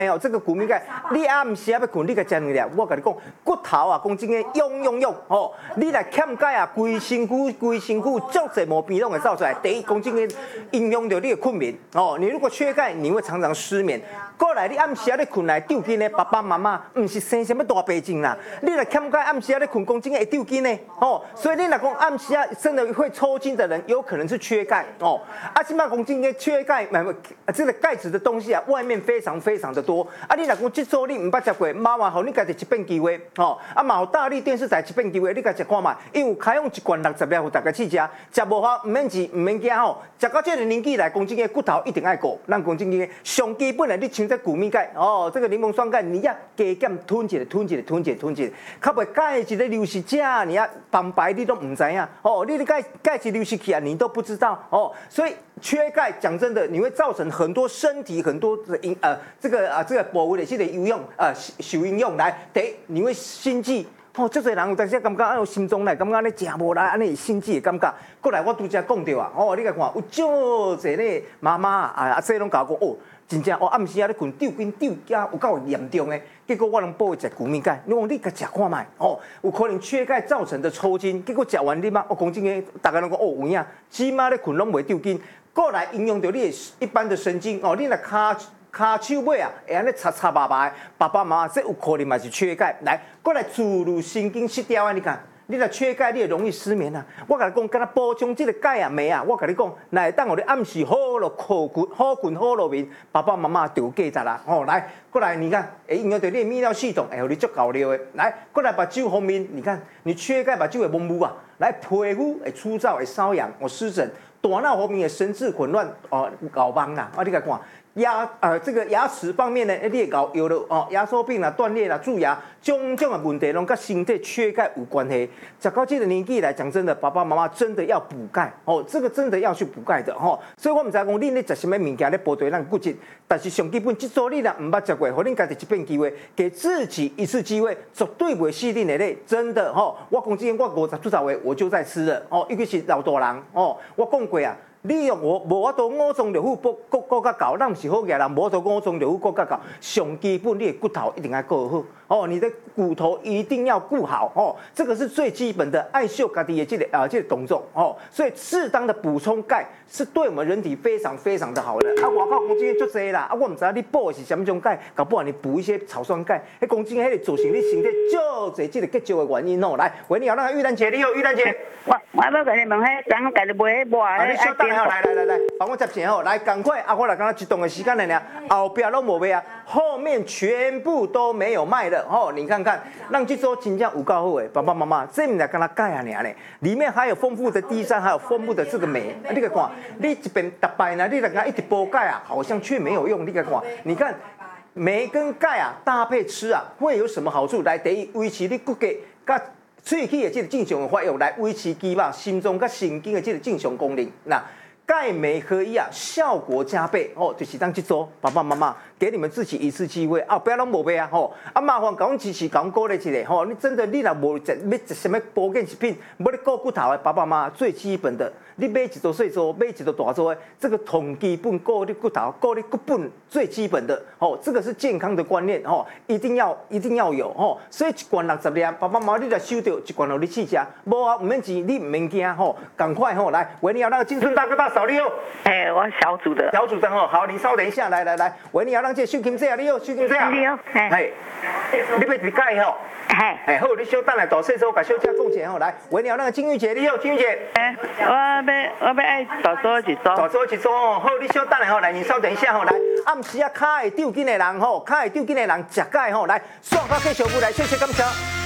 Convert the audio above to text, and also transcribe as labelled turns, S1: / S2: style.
S1: 哦，这个谷米钙，你暗时要困，你个食两粒。我跟你讲，骨头啊，讲真个，用哦，你来欠钙啊，规身躯足侪毛病拢会走出来。第一，讲真个，影响到你的困眠哦。你如果缺钙，你会常常失眠。过来，你暗时咧困来丢筋呢，爸爸妈妈唔是生什么大病症啦。你来欠钙，暗时咧困，讲真个会丢筋呢哦。所以你来讲暗时真的会抽筋的人，有可能是缺钙哦。起码讲真个缺钙，这个钙质的东西啊，外面非常的多。你若讲这周你唔捌食过，麻烦互你家己一遍机会，吼，嘛有大力电视台一遍机会，你家食看嘛，因为开放一罐60粒，互大家去食，食无好唔免钱，唔免惊吼，食到这个年纪来，讲真个骨头一定爱顾，咱讲真个上基本的，你像这谷米钙，哦，这个柠檬酸钙，你要加减吞一下，较袂钙质的流失者，你要旁白你都唔知影，哦，你的钙质流失去啊，你都不知道，哦，所以缺钙，讲真的，你会造成很多身体很多的这个部位的这个营养受影响来，第一你会心悸。哦，足侪人有当时感觉心中来，感觉咧食无来，安尼心悸的感觉。过来我拄则讲到啊，哦，你来看有足侪咧妈妈这拢甲我讲哦，真正哦暗时咧困丢筋有够严重的。结果我拢补食谷米钙，你讲你甲食看卖哦，有可能缺钙造成的抽筋。结果食完你妈，我讲真个，大家拢讲哦有影，起码咧困拢袂丢筋。过来影响到你一般的神经哦，你若骹手尾啊，会安尼擦麻麻的，爸爸妈妈这有可能嘛是缺钙。来，过来自律神经失调啊！你看，你若缺钙，你会容易失眠啊。我甲你讲，敢若补充这个钙啊、镁啊，我甲你讲，来当互你暗时好困好落眠，爸爸妈妈就有价值啦。哦，来，过来你看，会影响到你的泌尿系统，会互你足够料的。来，过来目睭方面，你看，你缺钙目睭会蒙雾啊，来皮肤会粗糙会瘙痒，湿疹。大脑方面的神志混乱搞帮啦，你来看。这个牙齿方面呢，你会有了哦，牙周病啦、断裂啦、蛀牙，种种的问题拢跟身体缺钙有关系。食到这个年纪来讲，真的爸爸妈妈真的要补钙哦，这个真的要去补钙的哦。所以我唔知讲你咧食什么物件咧补对咱骨质，但是上基本这组你若唔捌食过，互恁家己一遍机会，给自己一次机会，绝对袂死定的咧，真的哦。我讲真，我50出头岁我就在吃了哦，尤其是老大人哦，我讲过啊。你用无法度五脏六腑顾较够，咱毋是好个人，无法度五脏六腑顾较够。上基本你的骨头一定要顾好哦，你的骨头一定要顾好哦，这个是最基本的爱惜家己的这个动作哦。所以适当的补充钙是对我们人体非常的好的。外口讲真个足济啦，我唔知道你补的是什么种钙，搞不好你补一些草酸钙，讲真个，迄个造成你身体足济这个结石的原因哦。来，为你好，那个玉兰姐，你好，玉兰姐。
S2: 我要甲你问，迄咱家己买迄
S1: 来，帮我接钱吼，来赶快我来刚刚一动的时间了呢，后边都没卖啊，后面全部都没有卖了吼，你看看，让这周真正有够好诶，爸爸妈妈，这唔来跟他钙啊呢，里面还有丰富的 D3，还有丰富的这个镁，你看，你一边打败呢，你来看一直补钙啊，好像却没有用，你看，你看镁跟钙啊搭配吃啊，会有什么好处？来，第一维持你骨骼甲喙齿的这个正常的发育，来维持肌肉、心脏甲神经的这个正常功能，那。钙镁合一啊，效果加倍哦！就是当这周爸爸妈妈给你们自己一次机会啊，不要拢无买啊吼！麻烦讲支持讲鼓励一下吼！你真的你若无要食什么保健食品，无你顾骨头的爸爸妈妈最基本的，你买一座细桌，买一座大桌的，这个同基本顾你骨头、顾你骨本最基本的哦，这个是健康的观念哦，一定要有哦！所以一罐60粒，爸爸妈妈你来收到一罐互你试食，无啊唔免钱，你唔免惊吼，赶快吼来，维尼奥那个金顺大哥大嫂你好。
S2: 我小组的
S1: 哦，好，你稍等一下，来，维尼要让这秀琴这样，你好，秀琴这样，
S2: 你好，
S1: 你要一钙吼，好，你稍等来，大细数，甲小姐讲钱吼，来，维尼要那个金玉姐，你好，金玉姐，
S2: 我要爱大做一组
S1: 哦，好，你稍等来吼，来，你稍等一下吼，来，暗时啊，脚会丢筋的人吼，脚会丢筋的人食钙吼，来，双脚继续过来，谢谢感谢。